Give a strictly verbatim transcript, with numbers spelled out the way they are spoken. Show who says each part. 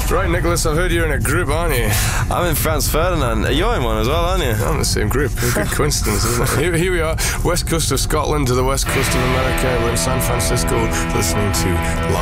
Speaker 1: Right, Nicholas, I've heard you're in a group, aren't you?
Speaker 2: I'm in Franz Ferdinand. You're in one as well, aren't you?
Speaker 1: I'm in the same group. A good coincidence, isn't it? Here, here we are, west coast of Scotland to the west coast of America. We're in San Francisco listening to Live.